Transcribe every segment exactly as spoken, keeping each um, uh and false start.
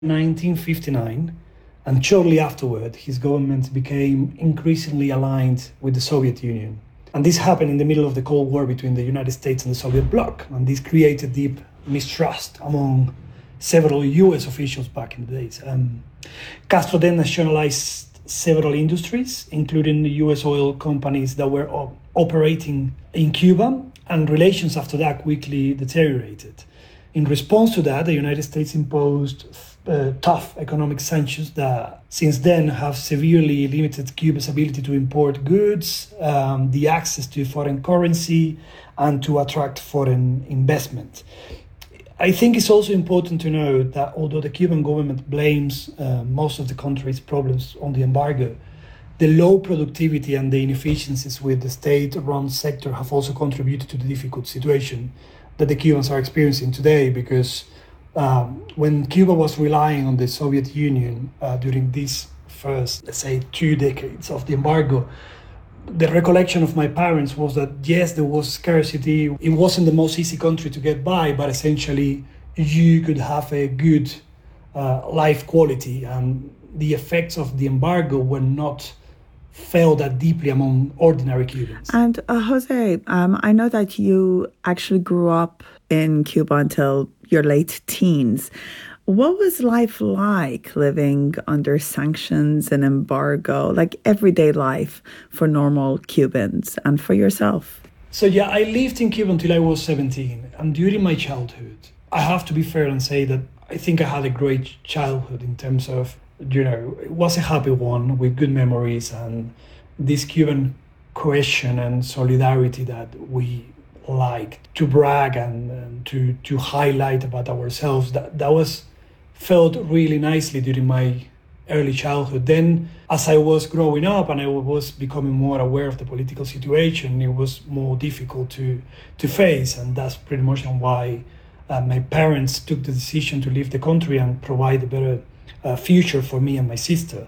nineteen fifty-nine, and shortly afterward, his government became increasingly aligned with the Soviet Union. And this happened in the middle of the Cold War between the United States and the Soviet bloc, and this created deep mistrust among several U S officials back in the days. Um, Castro then nationalized several industries, including the U S oil companies that were op- operating in Cuba, and relations after that quickly deteriorated. In response to that, the United States imposed uh, tough economic sanctions that since then have severely limited Cuba's ability to import goods, um, the access to foreign currency, and to attract foreign investment. I think it's also important to note that although the Cuban government blames uh, most of the country's problems on the embargo, the low productivity and the inefficiencies with the state-run sector have also contributed to the difficult situation that the Cubans are experiencing today, because um, when Cuba was relying on the Soviet Union uh, during these first, let's say, two decades of the embargo, the recollection of my parents was that, yes, there was scarcity. It wasn't the most easy country to get by, but essentially you could have a good uh, life quality, and the effects of the embargo were not felt that deeply among ordinary Cubans. And uh, Jose, um, I know that you actually grew up in Cuba until your late teens. What was life like living under sanctions and embargo, like everyday life for normal Cubans and for yourself? So yeah, I lived in Cuba until I was seventeen. And during my childhood, I have to be fair and say that I think I had a great childhood in terms of, you know, it was a happy one with good memories and this Cuban cohesion and solidarity that we like to brag and, and to, to highlight about ourselves. That, that was felt really nicely during my early childhood. Then, as I was growing up and I was becoming more aware of the political situation, it was more difficult to, to face. And that's pretty much why uh, my parents took the decision to leave the country and provide a better uh, future for me and my sister.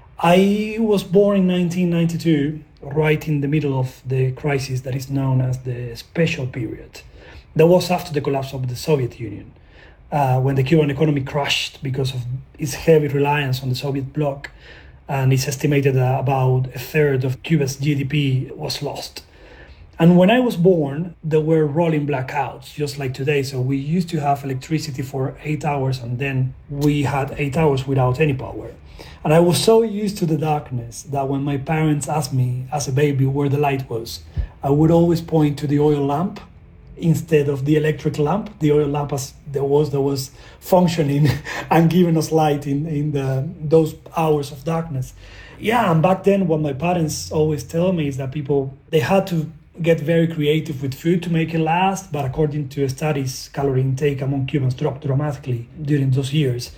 I was born in nineteen ninety-two, right in the middle of the crisis that is known as the Special Period. That was after the collapse of the Soviet Union, uh, when the Cuban economy crashed because of its heavy reliance on the Soviet bloc, and it's estimated that about a third of Cuba's G D P was lost. And when I was born, there were rolling blackouts, just like today. So we used to have electricity for eight hours, and then we had eight hours without any power. And I was so used to the darkness that when my parents asked me as a baby where the light was, I would always point to the oil lamp instead of the electric lamp. The oil lamp as there was that was functioning and giving us light in, in the those hours of darkness. Yeah, and back then what my parents always tell me is that people, they had to get very creative with food to make it last, but according to studies, calorie intake among Cubans dropped dramatically during those years.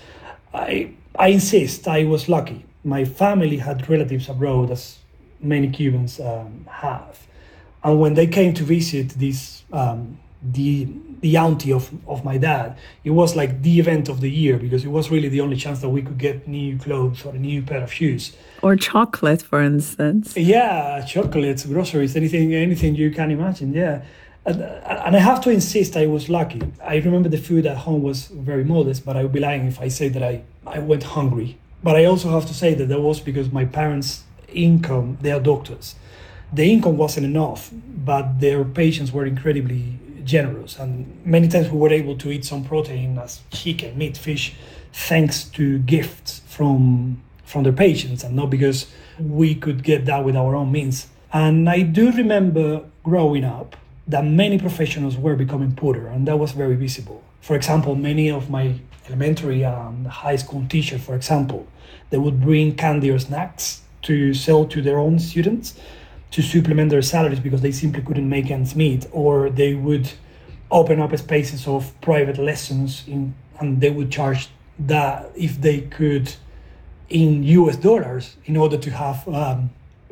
I I insist I was lucky. My family had relatives abroad, as many Cubans um, have. And when they came to visit this, um, the the auntie of, of my dad, it was like the event of the year, because it was really the only chance that we could get new clothes or a new pair of shoes. Or chocolate, for instance. Yeah, chocolates, groceries, anything anything you can imagine, yeah. And, and I have to insist I was lucky. I remember the food at home was very modest, but I would be lying if I say that I, I went hungry. But I also have to say that that was because my parents' income, they are doctors. The income wasn't enough, but their patients were incredibly generous. And many times we were able to eat some protein as chicken, meat, fish, thanks to gifts from, from their patients, and not because we could get that with our own means. And I do remember growing up that many professionals were becoming poorer, and that was very visible. For example, many of my elementary and high school teachers, for example, they would bring candy or snacks to sell to their own students to supplement their salaries because they simply couldn't make ends meet, or they would open up spaces of private lessons in, and they would charge that if they could in U S dollars in order to have um,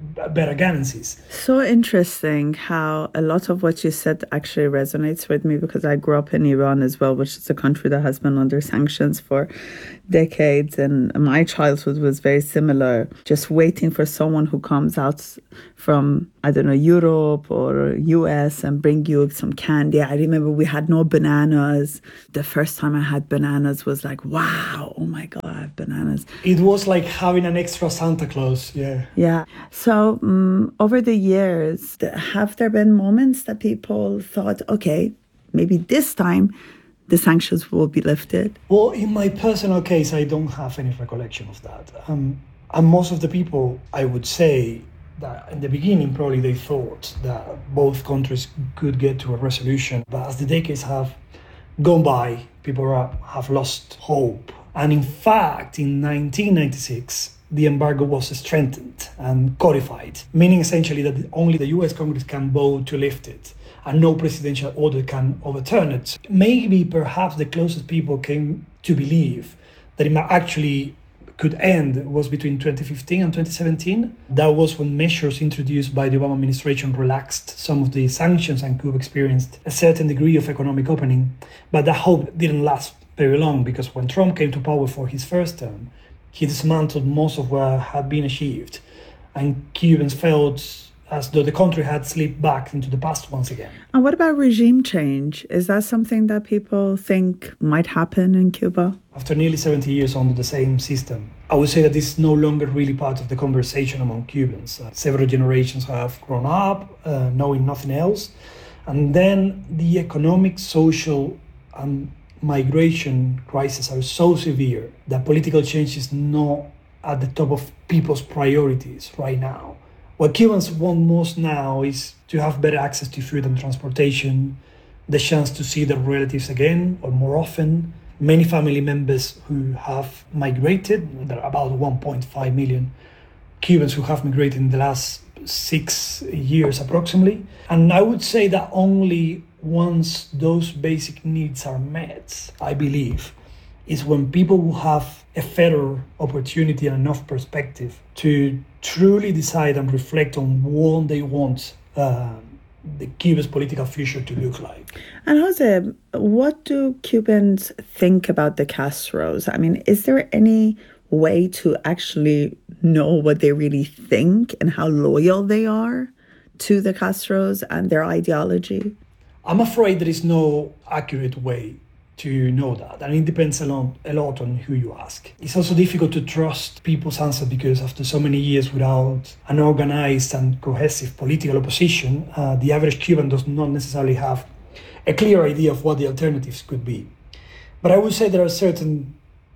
better guarantees. So interesting how a lot of what you said actually resonates with me, because I grew up in Iran as well, which is a country that has been under sanctions for decades. And my childhood was very similar, just waiting for someone who comes out from, I don't know, Europe or U S and bring you some candy. I remember we had no bananas. The first time I had bananas was like, wow, oh my God, I have bananas. It was like having an extra Santa Claus, yeah. Yeah. So um, over the years, have there been moments that people thought, okay, maybe this time the sanctions will be lifted? Well, in my personal case, I don't have any recollection of that. Um, and most of the people, I would say, that in the beginning, probably they thought that both countries could get to a resolution. But as the decades have gone by, people are, have lost hope. And in fact, in nineteen ninety-six, the embargo was strengthened and codified, meaning essentially that only the U S Congress can vote to lift it, and no presidential order can overturn it. Maybe, perhaps, the closest people came to believe that it might actually could end was between twenty fifteen and twenty seventeen. That was when measures introduced by the Obama administration relaxed some of the sanctions, and Cuba experienced a certain degree of economic opening. But that hope didn't last very long, because when Trump came to power for his first term, he dismantled most of what had been achieved, and Cubans felt as though the country had slipped back into the past once again. And what about regime change? Is that something that people think might happen in Cuba? After nearly seventy years under the same system, I would say that this is no longer really part of the conversation among Cubans. Uh, several generations have grown up uh, knowing nothing else. And then the economic, social, and migration crises are so severe that political change is not at the top of people's priorities right now. What Cubans want most now is to have better access to food and transportation, the chance to see their relatives again or more often. Many family members who have migrated, there are about one point five million Cubans who have migrated in the last six years approximately. And I would say that only once those basic needs are met, I believe, is when people will have a fairer opportunity and enough perspective to truly decide and reflect on what they want uh, the Cuba's political future to look like. And Jose, what do Cubans think about the Castros? I mean, is there any way to actually know what they really think and how loyal they are to the Castros and their ideology? I'm afraid there is no accurate way to know that, and it depends a lot, a lot on who you ask. It's also difficult to trust people's answer, because after so many years without an organized and cohesive political opposition, uh, the average Cuban does not necessarily have a clear idea of what the alternatives could be. But I would say there are certain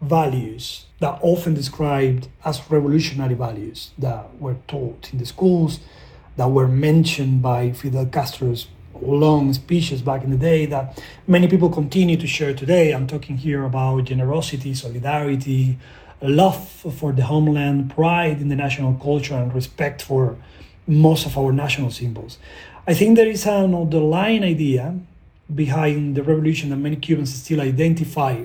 values that are often described as revolutionary values that were taught in the schools, that were mentioned by Fidel Castro's long speeches back in the day, that many people continue to share today. I'm talking here about generosity, solidarity, love for the homeland, pride in the national culture, and respect for most of our national symbols. I think there is an underlying idea behind the revolution that many Cubans still identify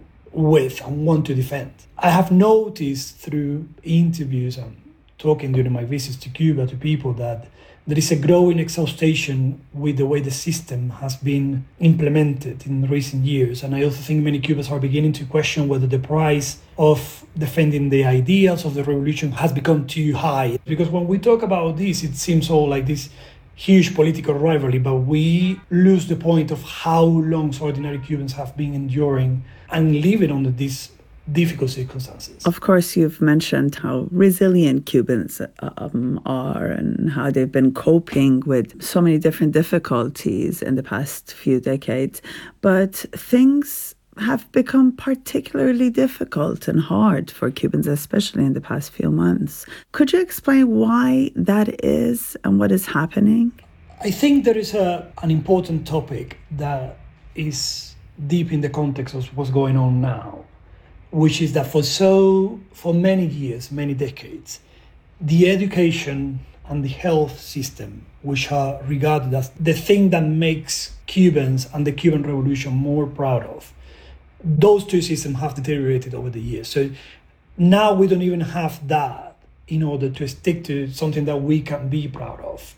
with and want to defend. I have noticed through interviews and talking during my visits to Cuba to people that there is a growing exhaustion with the way the system has been implemented in recent years. And I also think many Cubans are beginning to question whether the price of defending the ideals of the revolution has become too high. Because when we talk about this, it seems all like this huge political rivalry, but we lose the point of how long ordinary Cubans have been enduring and living under these difficult circumstances. Of course, you've mentioned how resilient Cubans um, are and how they've been coping with so many different difficulties in the past few decades. But things have become particularly difficult and hard for Cubans, especially in the past few months. Could you explain why that is and what is happening? I think there is a, an important topic that is deep in the context of what's going on now, which is that for so, for many years, many decades, the education and the health system, which are regarded as the thing that makes Cubans and the Cuban Revolution more proud of, those two systems have deteriorated over the years. So now we don't even have that in order to stick to something that we can be proud of.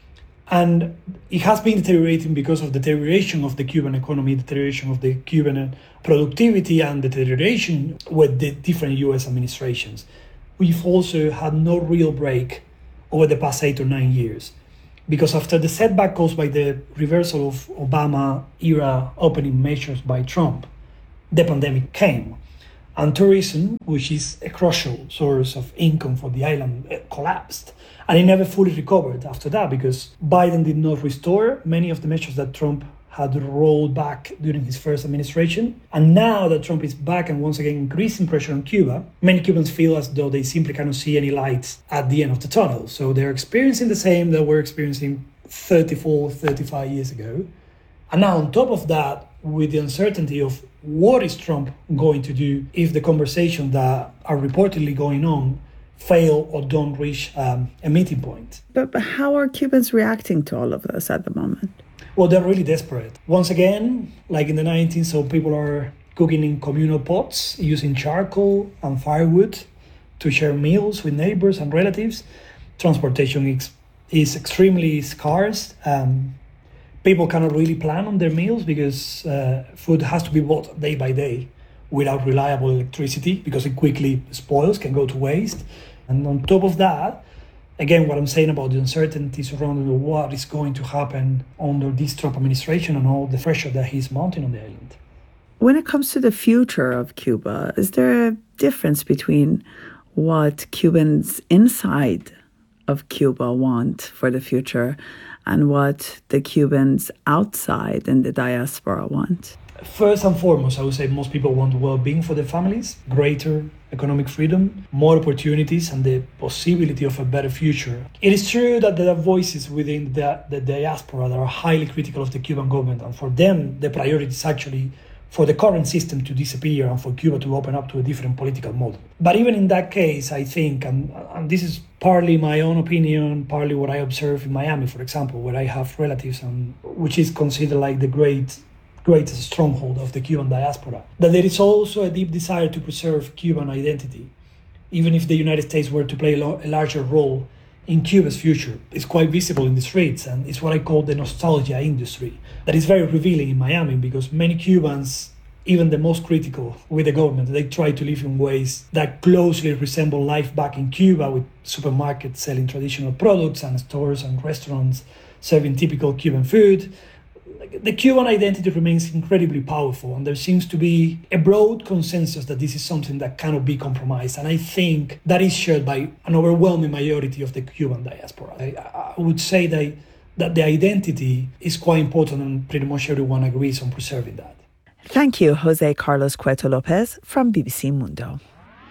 And it has been deteriorating because of the deterioration of the Cuban economy, deterioration of the Cuban productivity, and deterioration with the different U S administrations. We've also had no real break over the past eight or nine years. Because after the setback caused by the reversal of Obama-era opening measures by Trump, the pandemic came. And tourism, which is a crucial source of income for the island, collapsed. And it never fully recovered after that because Biden did not restore many of the measures that Trump had rolled back during his first administration. And now that Trump is back and once again increasing pressure on Cuba, many Cubans feel as though they simply cannot see any lights at the end of the tunnel. So they're experiencing the same that we're experiencing thirty-four, thirty-five years ago. And now on top of that, with the uncertainty of what is Trump going to do if the conversations that are reportedly going on fail or don't reach um, a meeting point. But, but how are Cubans reacting to all of this at the moment? Well, they're really desperate. Once again, like in the nineties, so people are cooking in communal pots, using charcoal and firewood to share meals with neighbors and relatives. Transportation is, is extremely scarce. Um, people cannot really plan on their meals because uh, food has to be bought day by day without reliable electricity because it quickly spoils, can go to waste. And on top of that, again, what I'm saying about the uncertainty surrounding what is going to happen under this Trump administration and all the pressure that he's mounting on the island. When it comes to the future of Cuba, is there a difference between what Cubans inside of Cuba want for the future and what the Cubans outside in the diaspora want? First and foremost, I would say most people want well-being for their families, greater economic freedom, more opportunities, and the possibility of a better future. It is true that there are voices within the, the diaspora that are highly critical of the Cuban government, and for them, the priority is actually for the current system to disappear and for Cuba to open up to a different political model. But even in that case, I think, and, and this is partly my own opinion, partly what I observe in Miami, for example, where I have relatives, and which is considered like the great greatest stronghold of the Cuban diaspora, that there is also a deep desire to preserve Cuban identity, even if the United States were to play a, lo- a larger role in Cuba's future. It's quite visible in the streets, and it's what I call the nostalgia industry. That is very revealing in Miami because many Cubans, even the most critical with the government, they try to live in ways that closely resemble life back in Cuba, with supermarkets selling traditional products and stores and restaurants serving typical Cuban food. The Cuban identity remains incredibly powerful, and there seems to be a broad consensus that this is something that cannot be compromised. And I think that is shared by an overwhelming majority of the Cuban diaspora. I, I would say that, that the identity is quite important, and pretty much everyone agrees on preserving that. Thank you, Jose Carlos Cueto Lopez from B B C Mundo.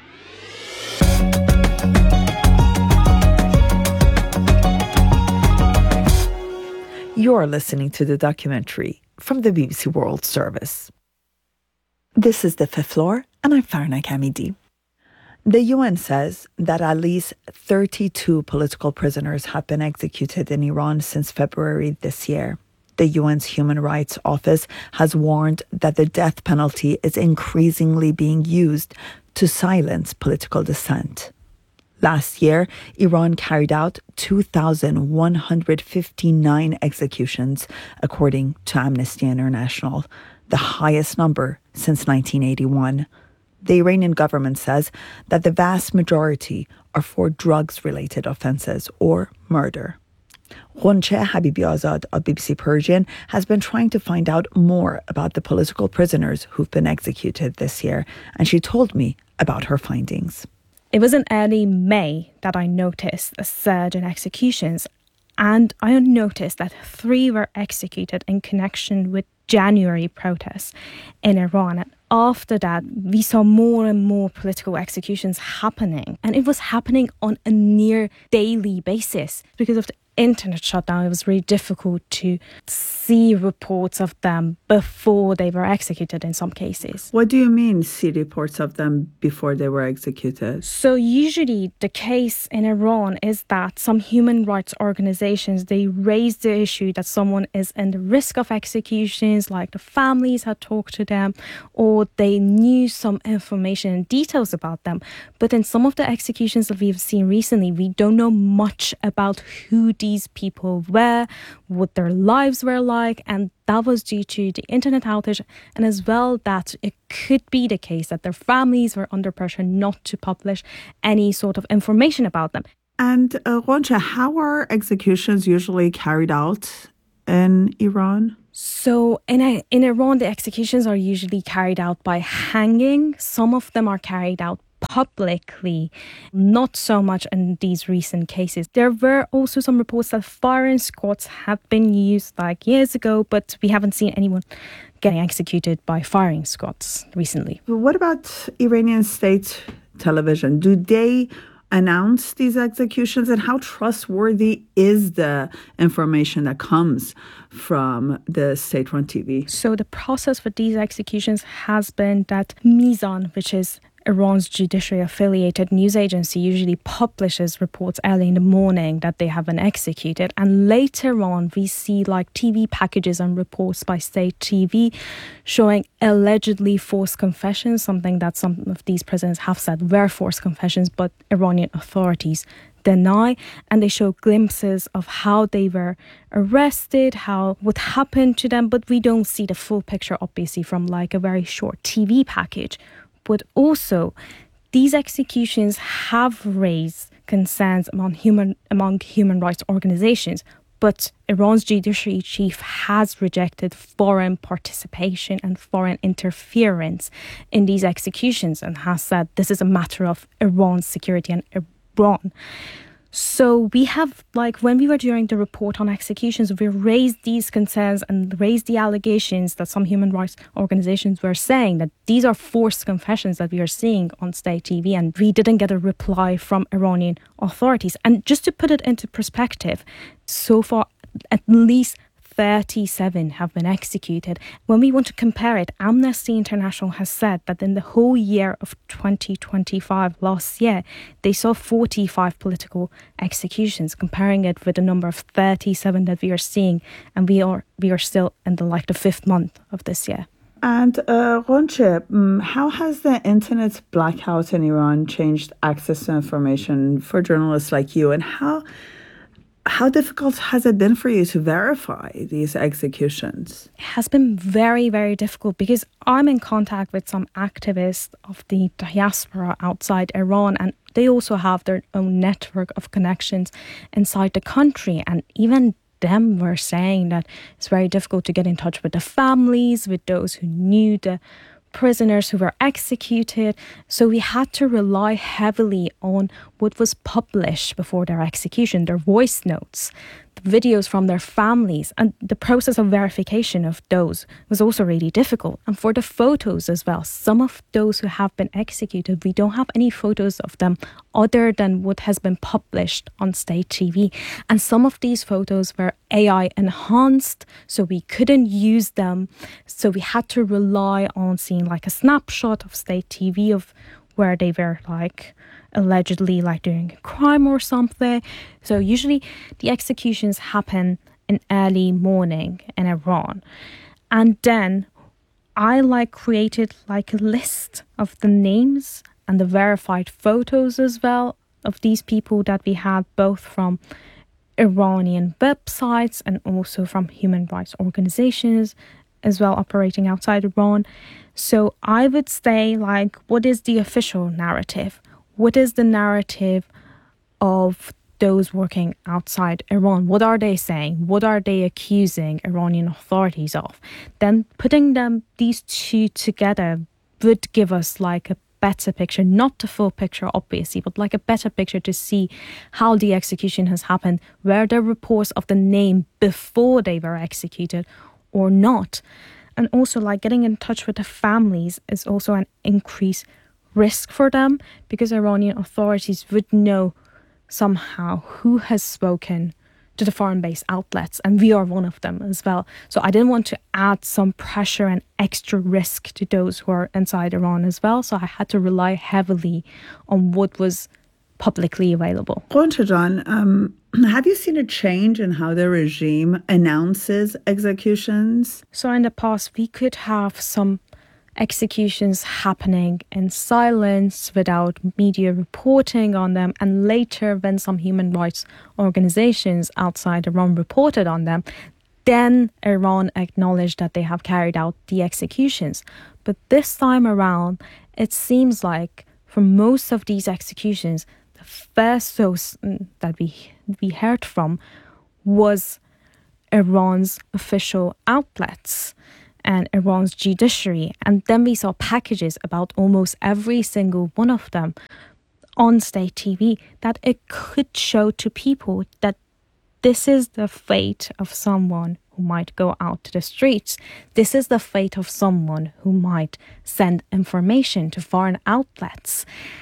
You're listening to the documentary from the B B C World Service. This is The Fifth Floor, and I'm Farna Kamidi. The U N says that at least thirty-two political prisoners have been executed in Iran since February this year. The U N's Human Rights Office has warned that the death penalty is increasingly being used to silence political dissent. Last year, Iran carried out two thousand one hundred fifty-nine executions, according to Amnesty International, the highest number since nineteen eighty-one. The Iranian government says that the vast majority are for drugs-related offences or murder. Ghonche Habibi-Azad of B B C Persian has been trying to find out more about the political prisoners who've been executed this year, and she told me about her findings. It was in early May that I noticed a surge in executions, and I noticed that three were executed in connection with January protests in Iran. And after that, we saw more and more political executions happening, and it was happening on a near daily basis because of the internet shutdown, it was really difficult to see reports of them before they were executed in some cases. What do you mean, see reports of them before they were executed? So usually the case in Iran is that some human rights organizations, they raise the issue that someone is in the risk of executions, like the families had talked to them, or they knew some information and details about them. But in some of the executions that we've seen recently, we don't know much about who these people were, what their lives were like, and that was due to the internet outage, and as well that it could be the case that their families were under pressure not to publish any sort of information about them. And uh, Gonca, how are executions usually carried out in Iran? So in a, in Iran, the executions are usually carried out by hanging. Some of them are carried out publicly, not so much in these recent cases. There were also some reports that firing squads had been used like years ago, but we haven't seen anyone getting executed by firing squads recently. What about Iranian state television? Do they announce these executions, and how trustworthy is the information that comes from the state-run T V? So the process for these executions has been that Mizan, which is Iran's judiciary-affiliated news agency, usually publishes reports early in the morning that they have been executed. And later on, we see like T V packages and reports by state T V showing allegedly forced confessions, something that some of these presidents have said were forced confessions, but Iranian authorities deny. And they show glimpses of how they were arrested, how what happened to them, but we don't see the full picture, obviously, from like a very short T V package. But also, these executions have raised concerns among human among human rights organizations. But Iran's judiciary chief has rejected foreign participation and foreign interference in these executions and has said this is a matter of Iran's security and Iran. So we have, like, when we were doing the report on executions, we raised these concerns and raised the allegations that some human rights organizations were saying that these are forced confessions that we are seeing on state T V, and we didn't get a reply from Iranian authorities. And just to put it into perspective, so far at least thirty-seven have been executed. When we want to compare it, Amnesty International has said that in the whole year of twenty twenty-five, last year, they saw forty-five political executions, comparing it with the number of thirty-seven that we are seeing, and we are we are still in the like the fifth month of this year. And uh, Gonca, um, how has the internet blackout in Iran changed access to information for journalists like you, and how How difficult has it been for you to verify these executions? It has been very, very difficult because I'm in contact with some activists of the diaspora outside Iran, and they also have their own network of connections inside the country. And even them were saying that it's very difficult to get in touch with the families, with those who knew the prisoners who were executed. So we had to rely heavily on what was published before their execution, their voice notes, the videos from their families, and the process of verification of those was also really difficult. And for the photos as well, some of those who have been executed, we don't have any photos of them other than what has been published on state T V. And some of these photos were A I enhanced, so we couldn't use them. So we had to rely on seeing like a snapshot of state T V of where they were like allegedly like doing a crime or something. So usually the executions happen in early morning in Iran. And then I like created like a list of the names and the verified photos as well of these people that we had, both from Iranian websites and also from human rights organizations as well operating outside Iran. So I would say, like, what is the official narrative? What is the narrative of those working outside Iran? What are they saying? What are they accusing Iranian authorities of? Then putting them, these two together, would give us like a better picture, not the full picture obviously, but like a better picture to see how the execution has happened, were there reports of the name before they were executed or not. And also like getting in touch with the families is also an increased risk for them, because Iranian authorities would know somehow who has spoken to the foreign-based outlets, and we are one of them as well. So I didn't want to add some pressure and extra risk to those who are inside Iran as well. So I had to rely heavily on what was publicly available. John, um, have you seen a change in how the regime announces executions? So in the past, we could have some executions happening in silence without media reporting on them, and later when some human rights organizations outside Iran reported on them, then Iran acknowledged that they have carried out the executions. But this time around, it seems like for most of these executions, the first source that we we heard from was Iran's official outlets and Iran's judiciary. And then we saw packages about almost every single one of them on state T V that it could show to people that this is the fate of someone who might go out to the streets. This is the fate of someone who might send information to foreign outlets.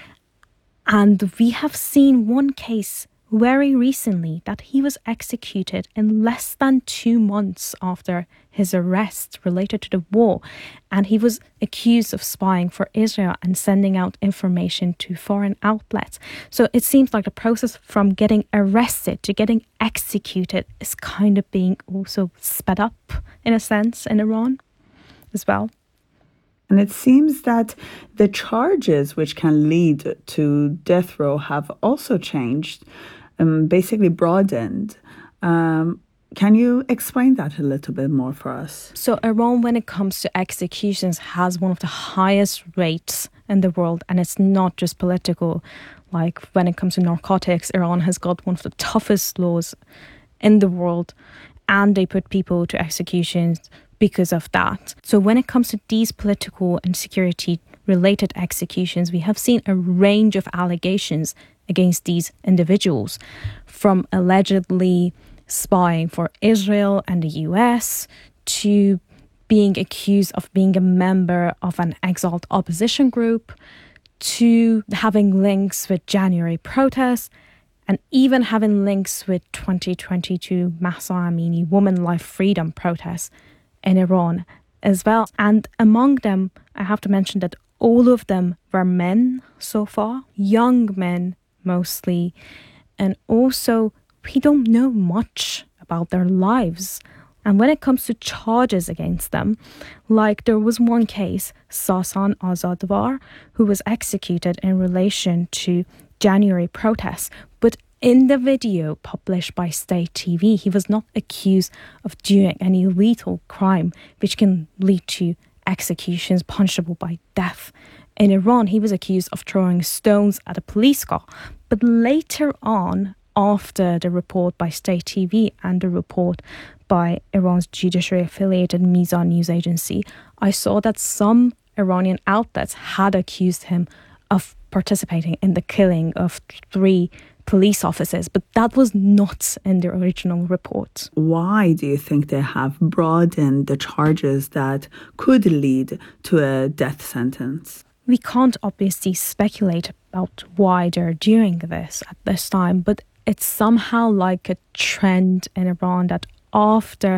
And we have seen one case very recently that he was executed in less than two months after his arrest related to the war, and he was accused of spying for Israel and sending out information to foreign outlets. So it seems like the process from getting arrested to getting executed is kind of being also sped up in a sense in Iran as well. And it seems that the charges which can lead to death row have also changed, um, basically broadened. Um, can you explain that a little bit more for us? So Iran, when it comes to executions, has one of the highest rates in the world. And it's not just political. Like when it comes to narcotics, Iran has got one of the toughest laws in the world. And they put people to executions because of that. So when it comes to these political and security related executions, we have seen a range of allegations against these individuals, from allegedly spying for Israel and the U S to being accused of being a member of an exiled opposition group to having links with January protests and even having links with twenty twenty-two Mahsa Amini Women Life Freedom protests in Iran as well. And among them, I have to mention that all of them were men so far, young men mostly, and also we don't know much about their lives. And when it comes to charges against them, like there was one case, Sasan Azadvar, who was executed in relation to January protests, but in the video published by State T V, he was not accused of doing any lethal crime, which can lead to executions punishable by death. In Iran, he was accused of throwing stones at a police car. But later on, after the report by State T V and the report by Iran's judiciary-affiliated Mizan news agency, I saw that some Iranian outlets had accused him of participating in the killing of three police officers, but that was not in the original report. Why do you think they have broadened the charges that could lead to a death sentence? We can't obviously speculate about why they're doing this at this time, but it's somehow like a trend in Iran that after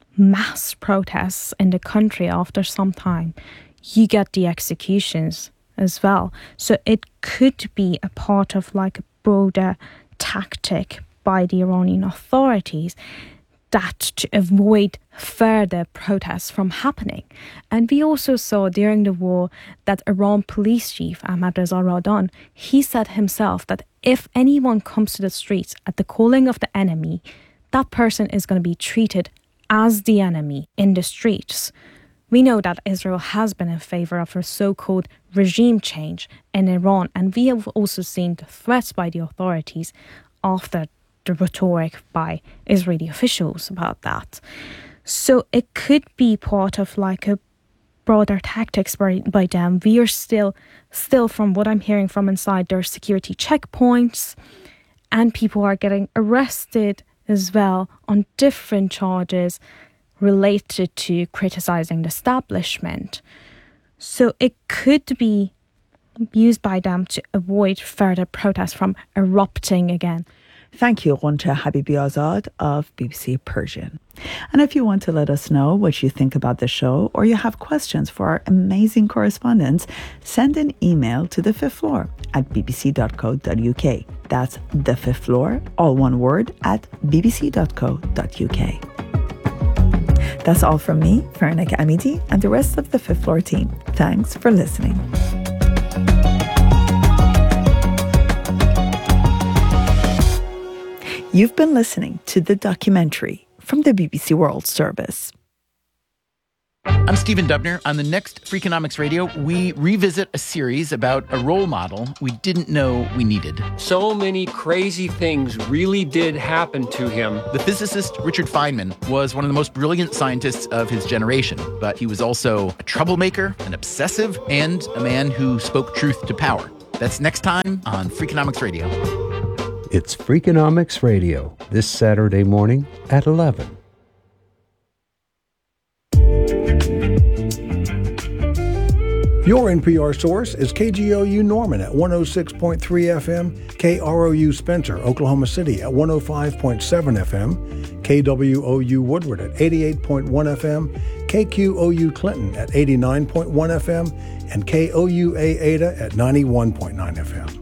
mass protests in the country, after some time, you get the executions as well. So it could be a part of like a broader tactic by the Iranian authorities that to avoid further protests from happening. And we also saw during the war that Iran police chief Ahmad Reza Radan, he said himself that if anyone comes to the streets at the calling of the enemy, that person is going to be treated as the enemy in the streets. We know that Israel has been in favor of a so-called regime change in Iran, and we have also seen the threats by the authorities after the rhetoric by Israeli officials about that. So it could be part of like a broader tactics by, by them. We are still, still from what I'm hearing from inside, there are security checkpoints and people are getting arrested as well on different charges related to criticizing the establishment. So it could be used by them to avoid further protests from erupting again. Thank you, Roncha Habibi Azad of B B C Persian. And if you want to let us know what you think about the show or you have questions for our amazing correspondents, send an email to the fifth floor at b b c dot co dot u k. That's the fifth floor, all one word, at b b c dot co dot u k. That's all from me, Farnaka Amidi, and the rest of the Fifth Floor team. Thanks for listening. You've been listening to The Documentary from the B B C World Service. I'm Stephen Dubner. On the next Freakonomics Radio, we revisit a series about a role model we didn't know we needed. So many crazy things really did happen to him. The physicist Richard Feynman was one of the most brilliant scientists of his generation, but he was also a troublemaker, an obsessive, and a man who spoke truth to power. That's next time on Freakonomics Radio. It's Freakonomics Radio, this Saturday morning at eleven. Your N P R source is K G O U Norman at one oh six point three F M, K R O U Spencer, Oklahoma City at one oh five point seven F M, K W O U Woodward at eighty-eight point one F M, K Q O U Clinton at eighty-nine point one F M, and K O U A Ada at ninety-one point nine F M.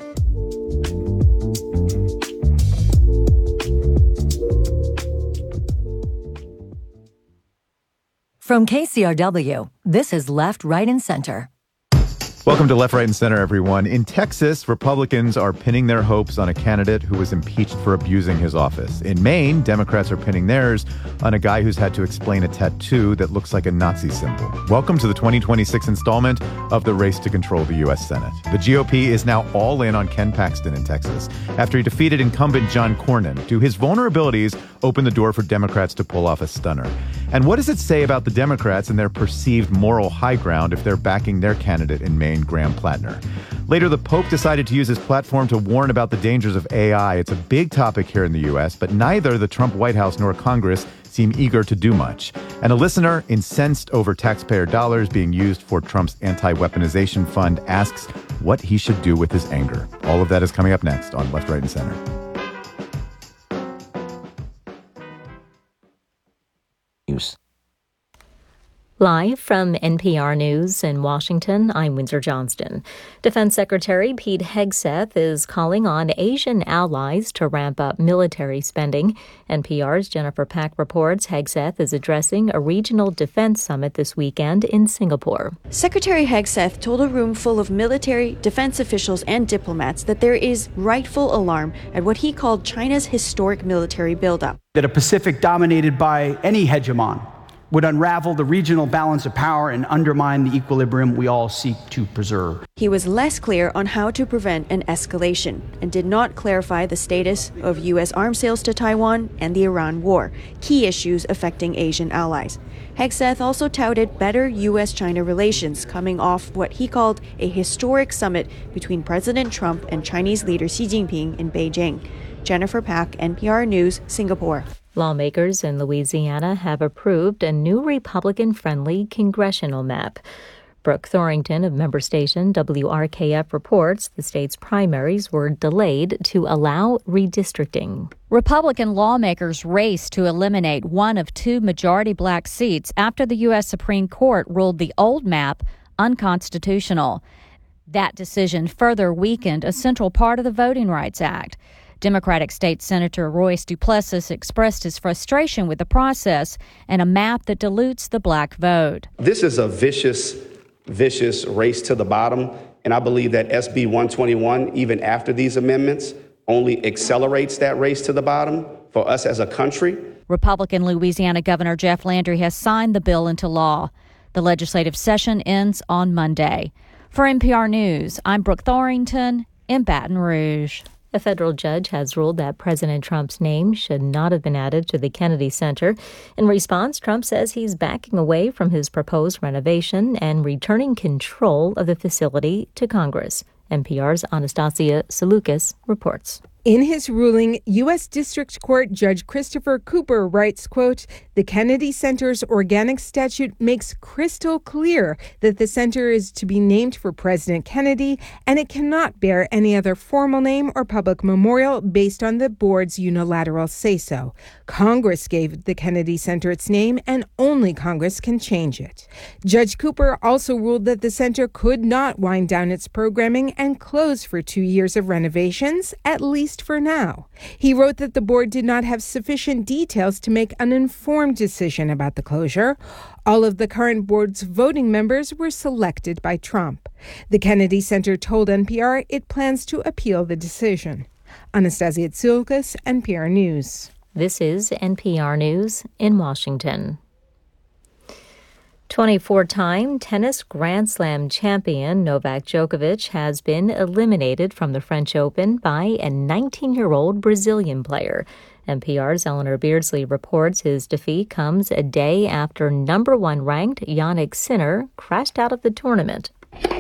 From K C R W, this is Left, Right, and Center. Welcome to Left, Right, and Center, everyone. In Texas, Republicans are pinning their hopes on a candidate who was impeached for abusing his office. In Maine, Democrats are pinning theirs on a guy who's had to explain a tattoo that looks like a Nazi symbol. Welcome to the twenty twenty-six installment of the race to control the U S Senate. The G O P is now all in on Ken Paxton in Texas after he defeated incumbent John Cornyn. Do his vulnerabilities open the door for Democrats to pull off a stunner? And what does it say about the Democrats and their perceived moral high ground if they're backing their candidate in Maine, Graham Plattner? Later, the Pope decided to use his platform to warn about the dangers of A I. It's a big topic here in the U S, but neither the Trump White House nor Congress seem eager to do much. And a listener, incensed over taxpayer dollars being used for Trump's anti-weaponization fund, asks what he should do with his anger. All of that is coming up next on Left, Right, and Center. News. Live from N P R News in Washington, I'm Windsor Johnston. Defense Secretary Pete Hegseth is calling on Asian allies to ramp up military spending. N P R's Jennifer Pack reports Hegseth is addressing a regional defense summit this weekend in Singapore. Secretary Hegseth told a room full of military, defense officials, and diplomats that there is rightful alarm at what he called China's historic military buildup. That a Pacific dominated by any hegemon would unravel the regional balance of power and undermine the equilibrium we all seek to preserve. He was less clear on how to prevent an escalation and did not clarify the status of U S arms sales to Taiwan and the Iran war, key issues affecting Asian allies. Hegseth also touted better U S China relations coming off what he called a historic summit between President Trump and Chinese leader Xi Jinping in Beijing. Jennifer Pack, N P R News, Singapore. Lawmakers in Louisiana have approved a new Republican-friendly congressional map. Brooke Thorington of member station W R K F reports the state's primaries were delayed to allow redistricting. Republican lawmakers raced to eliminate one of two majority black seats after the U S Supreme Court ruled the old map unconstitutional. That decision further weakened a central part of the Voting Rights Act. Democratic State Senator Royce Duplessis expressed his frustration with the process and a map that dilutes the black vote. This is a vicious, vicious race to the bottom, and I believe that S B one twenty-one, even after these amendments, only accelerates that race to the bottom for us as a country. Republican Louisiana Governor Jeff Landry has signed the bill into law. The legislative session ends on Monday. For N P R News, I'm Brooke Thorington in Baton Rouge. A federal judge has ruled that President Trump's name should not have been added to the Kennedy Center. In response, Trump says he's backing away from his proposed renovation and returning control of the facility to Congress. N P R's Anastasia Salukas reports. In his ruling, U S District Court Judge Christopher Cooper writes, quote, "The Kennedy Center's organic statute makes crystal clear that the center is to be named for President Kennedy, and it cannot bear any other formal name or public memorial based on the board's unilateral say-so. Congress gave the Kennedy Center its name, and only Congress can change it." Judge Cooper also ruled that the center could not wind down its programming and close for two years of renovations, at least for now. He wrote that the board did not have sufficient details to make an informed decision about the closure. All of the current board's voting members were selected by Trump. The Kennedy Center told N P R it plans to appeal the decision. Anastasia Tsilkas, N P R News. This is N P R News in Washington. twenty-four-time tennis Grand Slam champion Novak Djokovic has been eliminated from the French Open by a nineteen-year-old Brazilian player. N P R's Eleanor Beardsley reports his defeat comes a day after number one ranked Jannik Sinner crashed out of the tournament.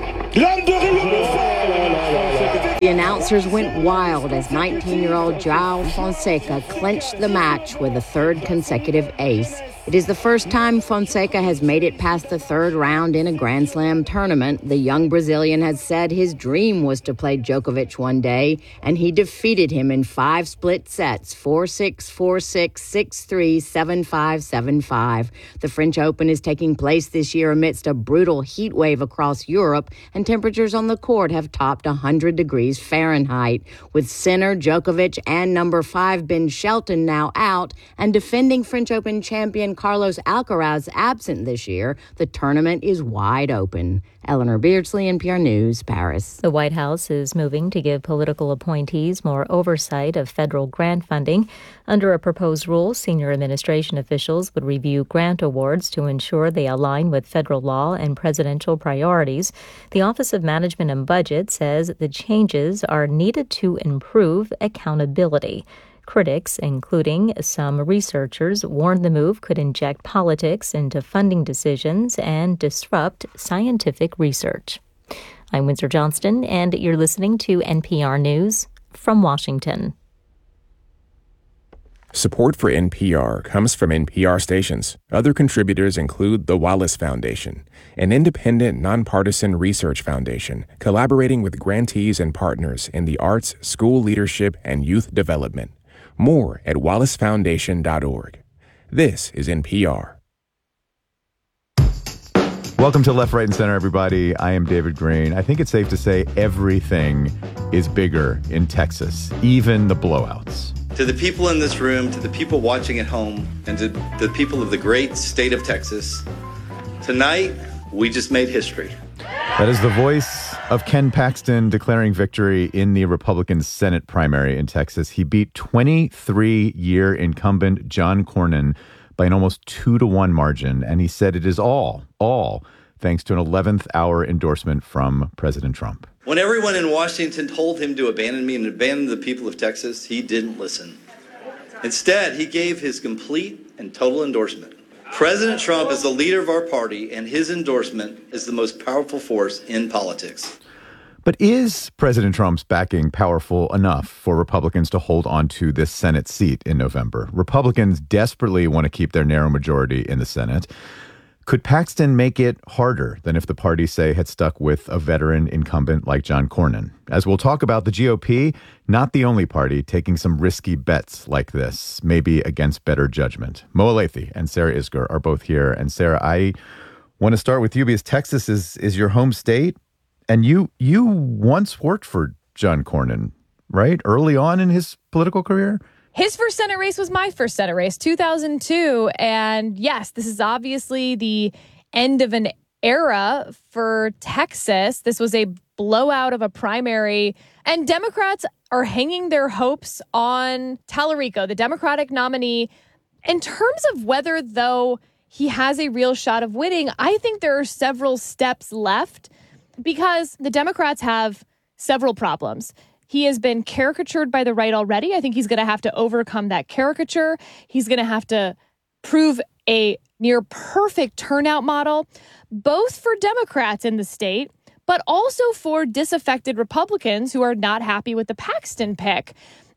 The announcers went wild as nineteen-year-old João Fonseca clinched the match with a third consecutive ace. It is the first time Fonseca has made it past the third round in a Grand Slam tournament. The young Brazilian has said his dream was to play Djokovic one day, and he defeated him in five split sets, four six, four six, six three, seven five, seven five. The French Open is taking place this year amidst a brutal heat wave across Europe, and temperatures on the court have topped one hundred degrees Fahrenheit. With Sinner, Djokovic, and number five Ben Shelton now out, and defending French Open champion Carlos Alcaraz absent this year, the tournament is wide open. Eleanor Beardsley, N P R News, Paris. The White House is moving to give political appointees more oversight of federal grant funding. Under a proposed rule, senior administration officials would review grant awards to ensure they align with federal law and presidential priorities. The Office of Management and Budget says the changes are needed to improve accountability. Critics, including some researchers, warn the move could inject politics into funding decisions and disrupt scientific research. I'm Windsor Johnston, and you're listening to N P R News from Washington. Support for N P R comes from N P R stations. Other contributors include the Wallace Foundation, an independent, nonpartisan research foundation collaborating with grantees and partners in the arts, school leadership, and youth development. More at wallace foundation dot org. This is N P R. Welcome to Left, Right, and Center, everybody. I am David Green. I think it's safe to say everything is bigger in Texas, even the blowouts. To the people in this room, to the people watching at home, and to the people of the great state of Texas, tonight, we just made history. That is the voice of Ken Paxton declaring victory in the Republican Senate primary in Texas. He beat twenty-three-year incumbent John Cornyn by an almost two to one margin, and he said it is all, all thanks to an eleventh hour endorsement from President Trump. When everyone in Washington told him to abandon me and abandon the people of Texas, he didn't listen. Instead, he gave his complete and total endorsement. President Trump is the leader of our party, and his endorsement is the most powerful force in politics. But is President Trump's backing powerful enough for Republicans to hold on to this Senate seat in November? Republicans desperately want to keep their narrow majority in the Senate. Could Paxton make it harder than if the party, say, had stuck with a veteran incumbent like John Cornyn? As we'll talk about, the G O P, not the only party taking some risky bets like this, maybe against better judgment. Mo Elleithee and Sarah Isgur are both here. And Sarah, I want to start with you because Texas is is your home state. And you you once worked for John Cornyn, right? Early on in his political career? His first Senate race was my first Senate race, two thousand two. And yes, this is obviously the end of an era for Texas. This was a blowout of a primary. And Democrats are hanging their hopes on Tallarico, the Democratic nominee. In terms of whether, though, he has a real shot of winning, I think there are several steps left because the Democrats have several problems. He has been caricatured by the right already. I think he's going to have to overcome that caricature. He's going to have to prove a near perfect turnout model, both for Democrats in the state, but also for disaffected Republicans who are not happy with the Paxton pick.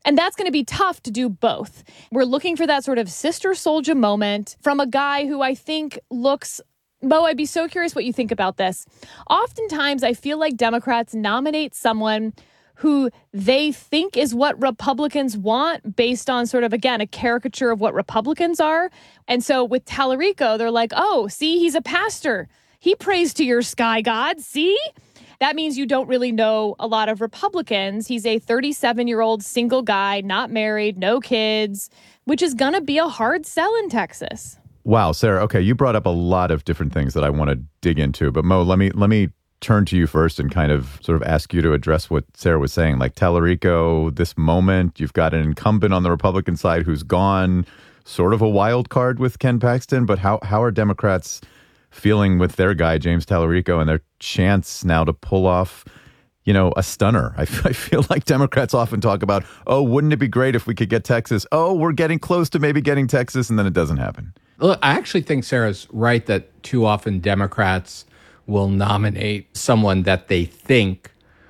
And that's going to be tough to do both. We're looking for that sort of Sister Souljah moment from a guy who I think looks... Mo, I'd be so curious what you think about this. Oftentimes, I feel like Democrats nominate someone who they think is what Republicans want based on sort of, again, a caricature of what Republicans are. And so with Tallarico, they're like, oh, see, he's a pastor. He prays to your sky god. See? That means you don't really know a lot of Republicans. He's a thirty-seven-year-old single guy, not married, no kids, which is going to be a hard sell in Texas. Wow, Sarah. Okay, you brought up a lot of different things that I want to dig into. But Mo, let me let me turn to you first and kind of sort of ask you to address what Sarah was saying. Like Tallarico, this moment, you've got an incumbent on the Republican side who's gone, sort of a wild card with Ken Paxton. But how how are Democrats feeling with their guy, James Tallarico, and their chance now to pull off, you know, a stunner? I, I feel like Democrats often talk about, oh, wouldn't it be great if we could get Texas? Oh, we're getting close to maybe getting Texas, and then it doesn't happen. Look, I actually think Sarah's right that too often Democrats will nominate someone that they think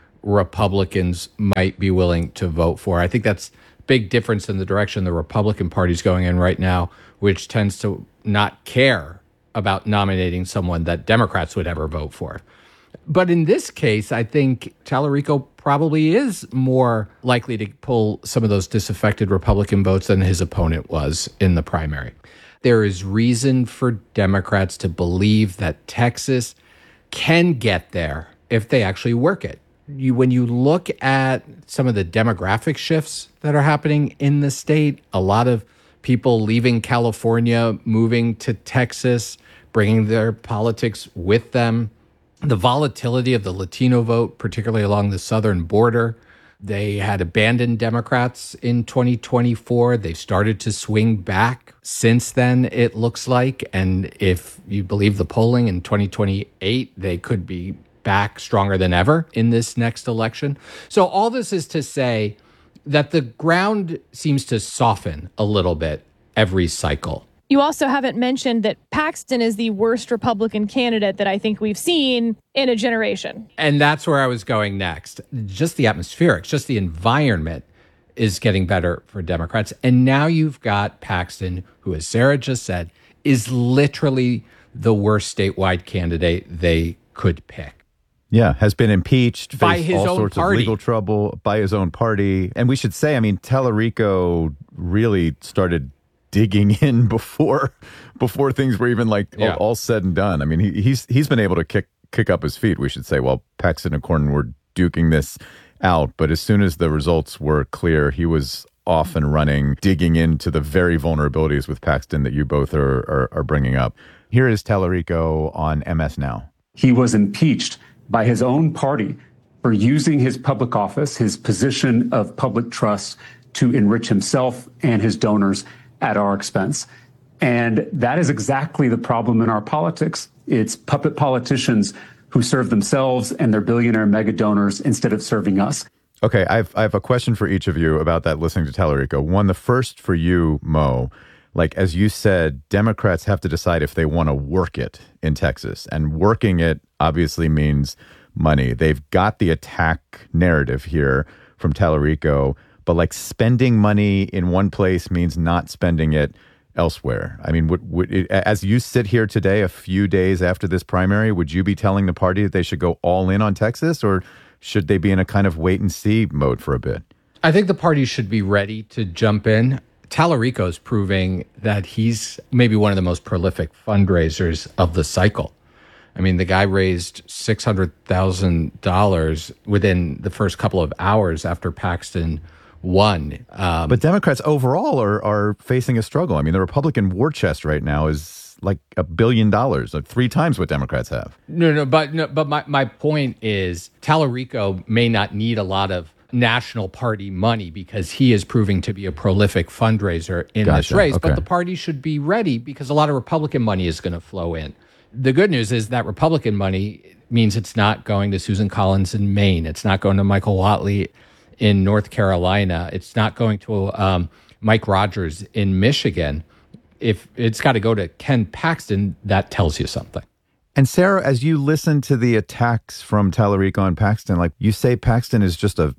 Republicans might be willing to vote for. I think that's a big difference in the direction the Republican Party's going in right now, which tends to not care about nominating someone that Democrats would ever vote for. But in this case, I think Tallarico probably is more likely to pull some of those disaffected Republican votes than his opponent was in the primary. There is reason for Democrats to believe that Texas can get there if they actually work it. You, when you look at some of the demographic shifts that are happening in the state, a lot of people leaving California, moving to Texas, bringing their politics with them. The volatility of the Latino vote, particularly along the southern border. They had abandoned Democrats in twenty twenty-four. They've started to swing back since then, it looks like. And if you believe the polling in twenty twenty-eight, they could be back stronger than ever in this next election. So all this is to say that the ground seems to soften a little bit every cycle. You also haven't mentioned that Paxton is the worst Republican candidate that I think we've seen in a generation. And that's where I was going next. Just the atmospherics, just the environment is getting better for Democrats. And now you've got Paxton, who, as Sarah just said, is literally the worst statewide candidate they could pick. Yeah, has been impeached, by faced his all own sorts party. of legal trouble by his own party. And we should say, I mean, Tallarico really started digging in before before things were even like Yeah. all, all said and done. I mean, he, he's he's been able to kick kick up his feet, we should say, while Paxton and Cornyn were duking this out. But as soon as the results were clear, he was off and running, digging into the very vulnerabilities with Paxton that you both are are, are bringing up. Here is Tallarico on M S Now. He was impeached by his own party for using his public office, his position of public trust, to enrich himself and his donors at our expense. And that is exactly the problem in our politics. It's puppet politicians who serve themselves and their billionaire mega donors instead of serving us. Okay, I've I have a question for each of you about that, listening to Tallarico. One, the first for you, Mo. Like, as you said, Democrats have to decide if they want to work it in Texas. And working it obviously means money. They've got the attack narrative here from Tallarico, but like spending money in one place means not spending it elsewhere. I mean, would, would it, as you sit here today, a few days after this primary, would you be telling the party that they should go all in on Texas, or should they be in a kind of wait and see mode for a bit? I think the party should be ready to jump in. Tallarico is proving that he's maybe one of the most prolific fundraisers of the cycle. I mean, the guy raised six hundred thousand dollars within the first couple of hours after Paxton won. Um, but Democrats overall are are facing a struggle. I mean, the Republican war chest right now is like a billion dollars, like three times what Democrats have. No, no, but no, but my, my point is Tallarico may not need a lot of national party money because he is proving to be a prolific fundraiser in Gotcha. this race. Okay. But the party should be ready because a lot of Republican money is going to flow in. The good news is that Republican money means it's not going to Susan Collins in Maine. It's not going to Michael Whatley in North Carolina. It's not going to um, Mike Rogers in Michigan. If it's got to go to Ken Paxton, that tells you something. And Sarah, as you listen to the attacks from Tallarico and Paxton, like you say, Paxton is just a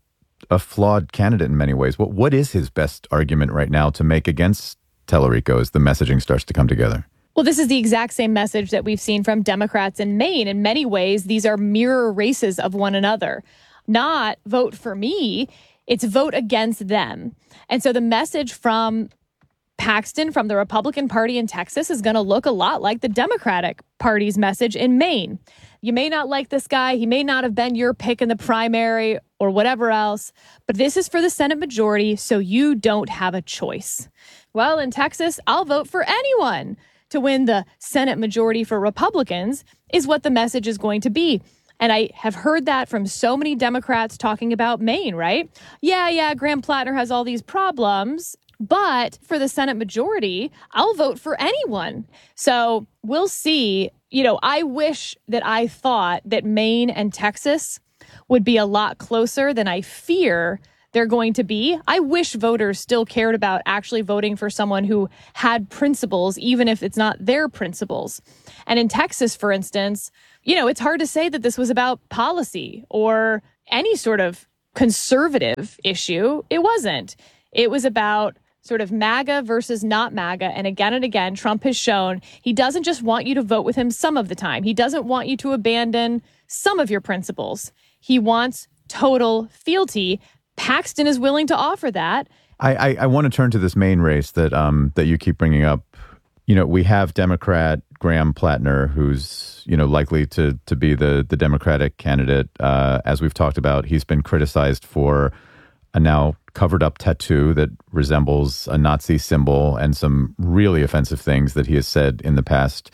a flawed candidate in many ways. What what is his best argument right now to make against Tellerico as the messaging starts to come together? Well, this is the exact same message that we've seen from Democrats in Maine. In many ways, these are mirror races of one another. Not vote for me, it's vote against them. And so the message from Paxton, from the Republican Party in Texas, is going to look a lot like the Democratic Party's message in Maine. You may not like this guy. He may not have been your pick in the primary or whatever else, but this is for the Senate majority, so you don't have a choice. Well, in Texas, I'll vote for anyone to win the Senate majority for Republicans, is what the message is going to be. And I have heard that from so many Democrats talking about Maine, right? Yeah, yeah, Graham Plattner has all these problems, but for the Senate majority, I'll vote for anyone. So we'll see. You know, I wish that I thought that Maine and Texas would be a lot closer than I fear they're going to be. I wish voters still cared about actually voting for someone who had principles, even if it's not their principles. And in Texas, for instance, you know, it's hard to say that this was about policy or any sort of conservative issue. It wasn't. It was about sort of MAGA versus not MAGA. And again and again, Trump has shown he doesn't just want you to vote with him some of the time. He doesn't want you to abandon some of your principles. He wants total fealty. Paxton is willing to offer that. I, I, I want to turn to this Maine race that um that you keep bringing up. You know, we have Democrat Graham Plattner, who's, you know, likely to to be the the Democratic candidate. Uh, as we've talked about, he's been criticized for a now covered up tattoo that resembles a Nazi symbol and some really offensive things that he has said in the past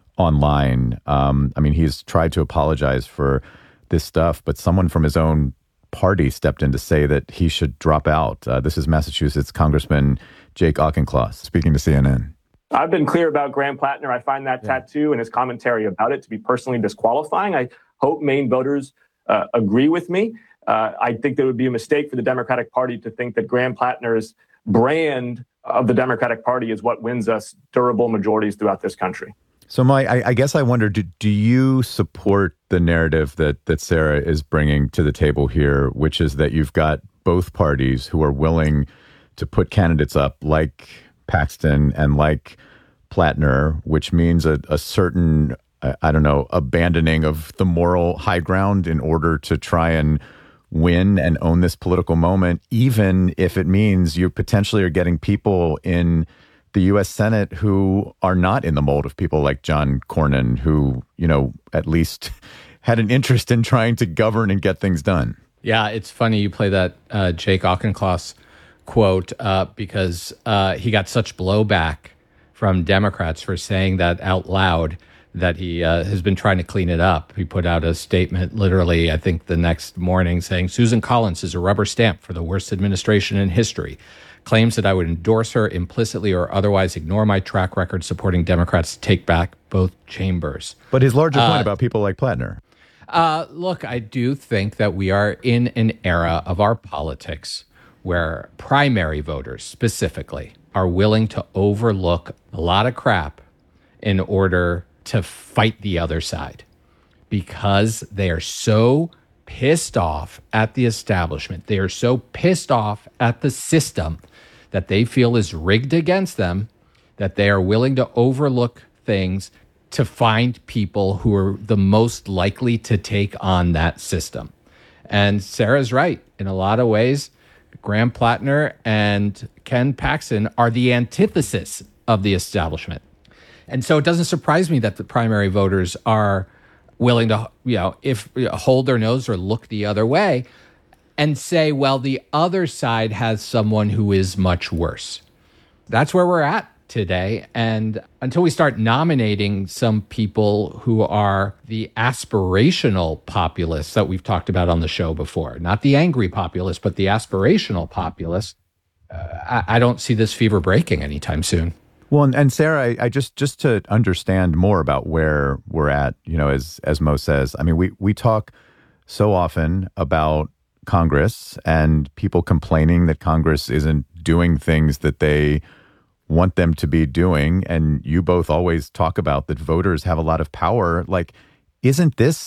online. Um, I mean, he's tried to apologize for this stuff, but someone from his own party stepped in to say that he should drop out. Uh, this is Massachusetts Congressman Jake Auchincloss speaking to C N N. I've been clear about Graham Plattner. I find that yeah. tattoo and his commentary about it to be personally disqualifying. I hope Maine voters uh, agree with me. Uh, I think that it would be a mistake for the Democratic Party to think that Graham Plattner's brand of the Democratic Party is what wins us durable majorities throughout this country. So, Mike, I, I guess I wonder, do, do you support the narrative that, that Sarah is bringing to the table here, which is that you've got both parties who are willing to put candidates up like Paxton and like Plattner, which means a, a certain, I don't know, abandoning of the moral high ground in order to try and win and own this political moment, even if it means you potentially are getting people in the U S Senate who are not in the mold of people like John Cornyn, who, you know, at least had an interest in trying to govern and get things done. Yeah, it's funny you play that uh, Jake Auchincloss quote uh, because uh, he got such blowback from Democrats for saying that out loud that he uh, has been trying to clean it up. He put out a statement literally, I think, the next morning saying, Susan Collins is a rubber stamp for the worst administration in history. Claims that I would endorse her implicitly or otherwise ignore my track record supporting Democrats to take back both chambers. But his larger uh, point about people like Plattner. Uh, look, I do think that we are in an era of our politics where primary voters specifically are willing to overlook a lot of crap in order to fight the other side because they are so pissed off at the establishment. They are so pissed off at the system that they feel is rigged against them that they are willing to overlook things to find people who are the most likely to take on that system. And Sarah's right. In a lot of ways, Graham Plattner and Ken Paxton are the antithesis of the establishment. And so it doesn't surprise me that the primary voters are willing to, you know, if you know, hold their nose or look the other way and say, well, the other side has someone who is much worse. That's where we're at today. And until we start nominating some people who are the aspirational populists that we've talked about on the show before, not the angry populists, but the aspirational populists, uh, I, I don't see this fever breaking anytime soon. Well, and, and Sarah, I, I just just to understand more about where we're at, you know, as as Mo says, I mean, we we talk so often about Congress and people complaining that Congress isn't doing things that they want them to be doing. And you both always talk about that voters have a lot of power. Like, isn't this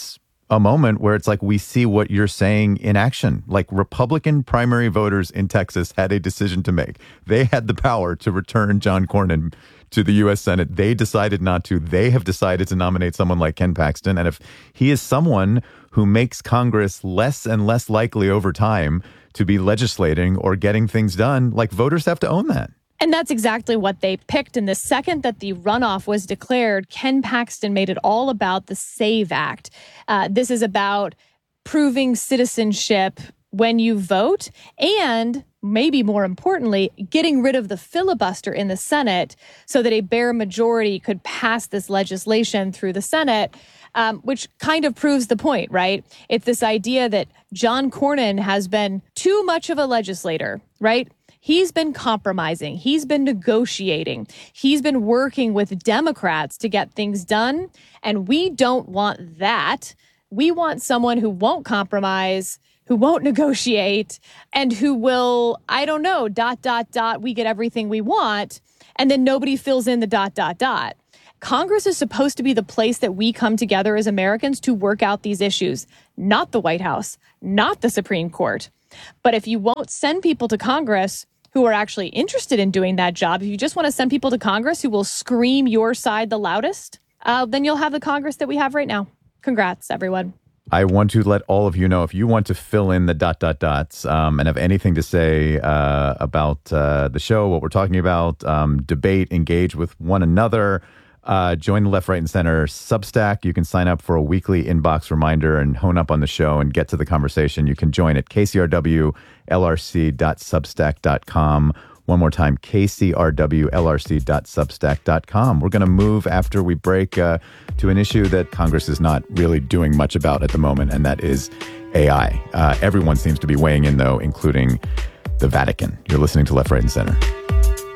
a moment where it's like we see what you're saying in action. Like Republican primary voters in Texas had a decision to make. They had the power to return John Cornyn to the U S Senate. They decided not to. They have decided to nominate someone like Ken Paxton. And if he is someone who makes Congress less and less likely over time to be legislating or getting things done, like voters have to own that. And that's exactly what they picked. And the second that the runoff was declared, Ken Paxton made it all about the SAVE Act. Uh, this is about proving citizenship when you vote and, maybe more importantly, getting rid of the filibuster in the Senate so that a bare majority could pass this legislation through the Senate, um, which kind of proves the point, right? It's this idea that John Cornyn has been too much of a legislator, right? He's been compromising. He's been negotiating. He's been working with Democrats to get things done. And we don't want that. We want someone who won't compromise, who won't negotiate, and who will, I don't know, dot, dot, dot, we get everything we want, and then nobody fills in the dot, dot, dot. Congress is supposed to be the place that we come together as Americans to work out these issues, not the White House, not the Supreme Court. But if you won't send people to Congress who are actually interested in doing that job, if you just want to send people to Congress who will scream your side the loudest, uh, then you'll have the Congress that we have right now. Congrats, everyone. I want to let all of you know, if you want to fill in the dot, dot, dots um, and have anything to say uh, about uh, the show, what we're talking about, um, debate, engage with one another, uh, join the Left, Right, and Center Substack. You can sign up for a weekly inbox reminder and hone up on the show and get to the conversation. You can join at k c r w l r c dot substack dot com. One more time, k c r w l r c dot substack dot com. We're going to move after we break uh, to an issue that Congress is not really doing much about at the moment, and that is A I. Uh, everyone seems to be weighing in, though, including the Vatican. You're listening to Left, Right, and Center.